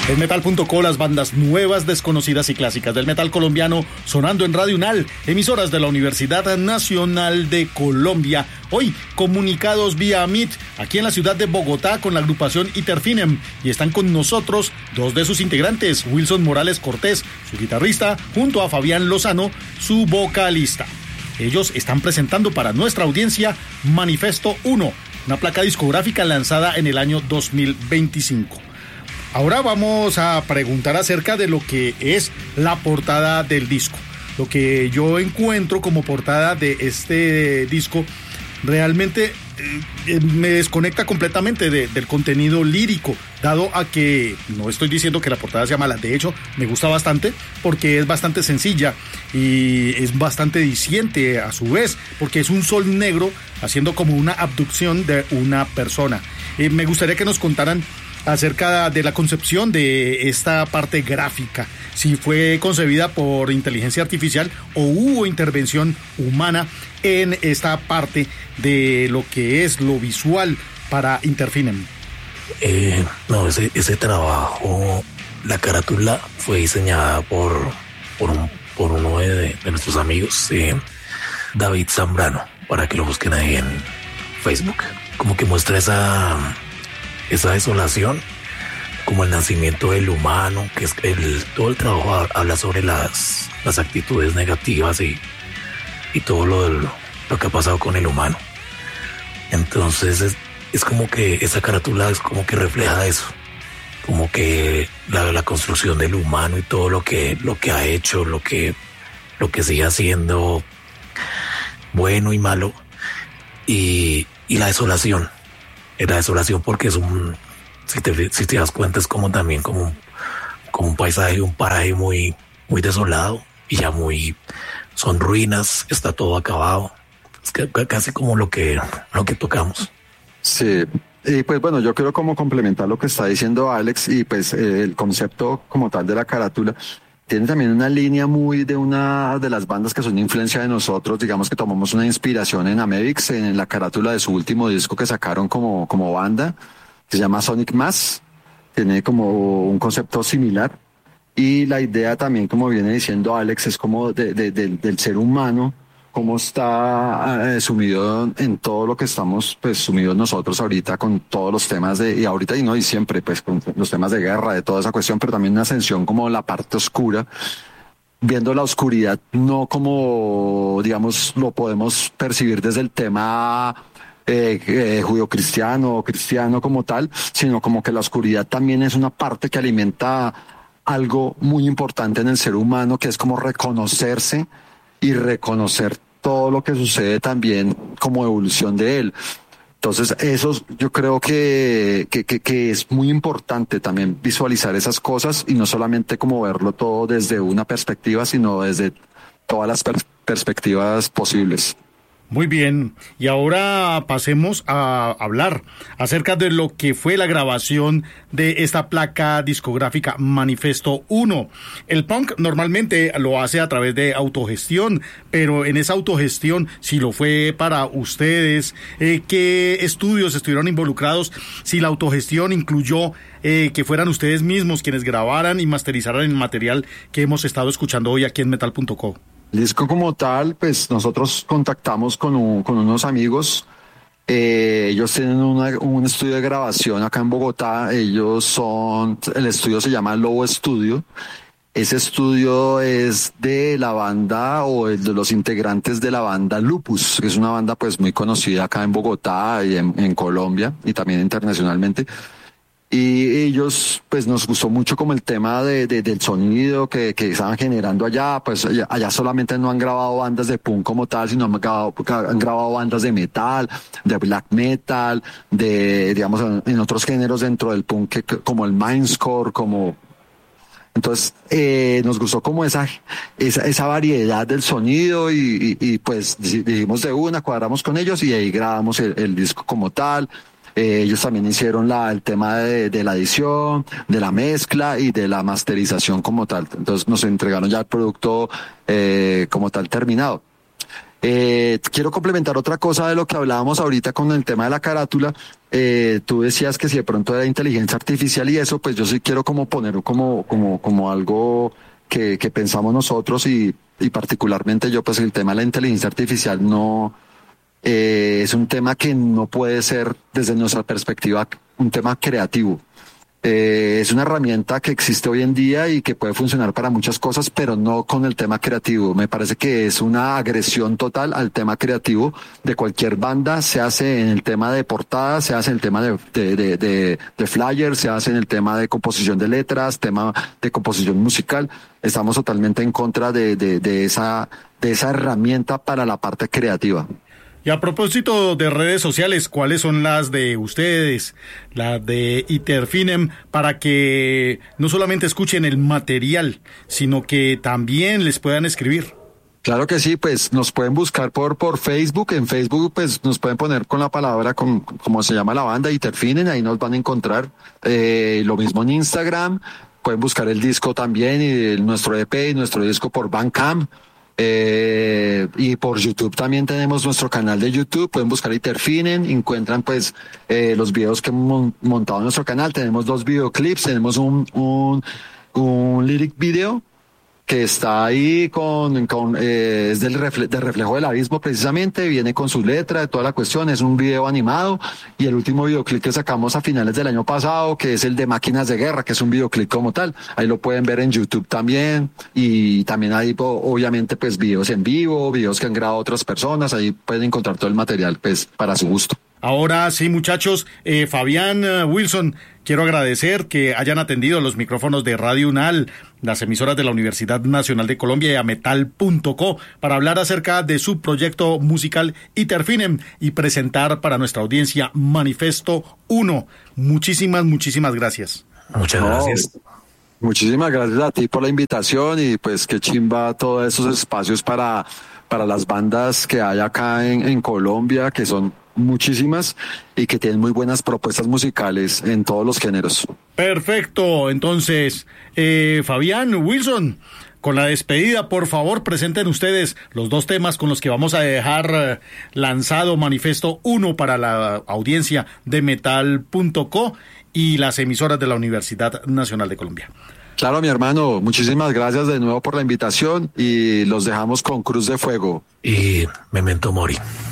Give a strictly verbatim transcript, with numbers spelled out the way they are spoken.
En metal punto co, las bandas nuevas, desconocidas y clásicas del metal colombiano sonando en Radio Unal, emisoras de la Universidad Nacional de Colombia. Hoy, comunicados vía Meet, aquí en la ciudad de Bogotá con la agrupación Iterfinem. Y están con nosotros dos de sus integrantes, Wilson Morales Cortés, su guitarrista, junto a Fabián Lozano, su vocalista. Ellos están presentando para nuestra audiencia Manifesto uno, una placa discográfica lanzada en el año dos mil veinticinco. Ahora vamos a preguntar acerca de lo que es la portada del disco. Lo que yo encuentro como portada de este disco realmente eh, me desconecta completamente de, del contenido lírico, dado a que no estoy diciendo que la portada sea mala. De hecho, me gusta bastante porque es bastante sencilla y es bastante diciente a su vez, porque es un sol negro haciendo como una abducción de una persona. Eh, me gustaría que nos contaran acerca de la concepción de esta parte gráfica, si fue concebida por inteligencia artificial o hubo intervención humana en esta parte de lo que es lo visual para Iterfinem. Eh, no, ese, ese trabajo, la carátula fue diseñada por, por, un, por uno de, de nuestros amigos, eh, David Zambrano, para que lo busquen ahí en Facebook. Como que muestra esa... esa desolación, como el nacimiento del humano, que es el, todo el trabajo habla sobre las, las actitudes negativas y, y todo lo, lo, lo que ha pasado con el humano. Entonces es, es como que esa carátula es como que refleja eso, como que la, la construcción del humano y todo lo que, lo que ha hecho, lo que, lo que sigue haciendo, bueno y malo, y, y la desolación. La desolación porque es un, si te, si te das cuenta, es como también como, como un paisaje, un paraje muy, muy desolado y ya muy, son ruinas, está todo acabado. Es que, casi como lo que, lo que tocamos. Sí, y pues bueno, yo quiero como complementar lo que está diciendo Alex y pues eh, el concepto como tal de la carátula. Tiene también una línea muy de una de las bandas que son influencia de nosotros, digamos que tomamos una inspiración en Amedix, en la carátula de su último disco que sacaron como, como banda, que se llama Sonic Mass, tiene como un concepto similar, y la idea también, como viene diciendo Alex, es como de, de, de, del ser humano, cómo está eh, sumido en todo lo que estamos pues sumidos nosotros ahorita con todos los temas de, y ahorita y no y siempre pues con los temas de guerra, de toda esa cuestión, pero también una ascensión como la parte oscura, viendo la oscuridad no como digamos lo podemos percibir desde el tema eh, eh, judio-cristiano o cristiano como tal, sino como que la oscuridad también es una parte que alimenta algo muy importante en el ser humano, que es como reconocerse y reconocer todo lo que sucede también como evolución de él. Entonces eso yo creo que, que, que, que es muy importante también visualizar esas cosas y no solamente como verlo todo desde una perspectiva, sino desde todas las per- perspectivas posibles. Muy bien, y ahora pasemos a hablar acerca de lo que fue la grabación de esta placa discográfica Manifesto uno. El punk normalmente lo hace a través de autogestión, pero en esa autogestión, si lo fue para ustedes, eh, ¿qué estudios estuvieron involucrados? Si la autogestión incluyó eh, que fueran ustedes mismos quienes grabaran y masterizaran el material que hemos estado escuchando hoy aquí en metal punto co. El disco como tal, pues nosotros contactamos con, un, con unos amigos, eh, ellos tienen una, un estudio de grabación acá en Bogotá, ellos son, el estudio se llama Lobo Studio, ese estudio es de la banda o de los integrantes de la banda Lupus, que es una banda pues muy conocida acá en Bogotá y en, en Colombia y también internacionalmente. Y ellos, pues nos gustó mucho como el tema de, de del sonido que, que estaban generando allá, pues allá, allá solamente no han grabado bandas de punk como tal, sino han grabado, han grabado bandas de metal, de black metal, de, digamos, en otros géneros dentro del punk, que, como el Mindscore, como... Entonces, eh, nos gustó como esa, esa, esa variedad del sonido y, y, y pues dijimos de una, cuadramos con ellos y ahí grabamos el, el disco como tal. Eh, ellos también hicieron la, el tema de, de la edición, de la mezcla y de la masterización como tal. Entonces nos entregaron ya el producto eh, como tal terminado. Eh, quiero complementar otra cosa de lo que hablábamos ahorita con el tema de la carátula. Eh, tú decías que si de pronto era inteligencia artificial y eso, pues yo sí quiero como poner como, como, como algo que, que pensamos nosotros y, y particularmente yo, pues el tema de la inteligencia artificial no, eh, es un tema que no puede ser desde nuestra perspectiva un tema creativo. Eh, es una herramienta que existe hoy en día y que puede funcionar para muchas cosas, pero no con el tema creativo. Me parece que es una agresión total al tema creativo de cualquier banda. Se hace en el tema de portada, se hace en el tema de, de, de, de, de flyers, se hace en el tema de composición de letras, tema de composición musical. Estamos totalmente en contra de, de, de esa, de esa herramienta para la parte creativa. Y a propósito de redes sociales, ¿cuáles son las de ustedes, las de Iterfinem, para que no solamente escuchen el material, sino que también les puedan escribir? Claro que sí, pues nos pueden buscar por por Facebook. En Facebook pues nos pueden poner con la palabra, con como se llama la banda, Iterfinem, ahí nos van a encontrar. Eh, lo mismo en Instagram, pueden buscar el disco también, y el, nuestro E P y nuestro disco por Bandcamp. Eh, y por YouTube también tenemos nuestro canal de YouTube, pueden buscar Iterfinem, encuentran pues eh, los videos que hemos montado en nuestro canal. Tenemos dos videoclips, tenemos un, un, un lyric video que está ahí con, con eh, es del refle de Reflejo del Abismo precisamente, viene con su letra de toda la cuestión, es un video animado, y el último videoclip que sacamos a finales del año pasado, que es el de Máquinas de Guerra, que es un videoclip como tal, ahí lo pueden ver en YouTube también, y también hay obviamente pues videos en vivo, videos que han grabado otras personas, ahí pueden encontrar todo el material pues para su gusto. Ahora sí, muchachos, eh, Fabián, uh, Wilson, quiero agradecer que hayan atendido los micrófonos de Radio UNAL, las emisoras de la Universidad Nacional de Colombia y a metal punto co para hablar acerca de su proyecto musical Iterfinem y presentar para nuestra audiencia Manifesto uno. Muchísimas, muchísimas gracias. Muchas gracias. No, muchísimas gracias a ti por la invitación, y pues qué chimba todos esos espacios para, para las bandas que hay acá en, en Colombia, que son muchísimas y que tienen muy buenas propuestas musicales en todos los géneros. Perfecto, entonces, eh, Fabián, Wilson, con la despedida, por favor, presenten ustedes los dos temas con los que vamos a dejar eh, lanzado Manifesto uno para la audiencia de metal punto co y las emisoras de la Universidad Nacional de Colombia. Claro, mi hermano, muchísimas gracias de nuevo por la invitación y los dejamos con Cruz de Fuego y Memento Mori.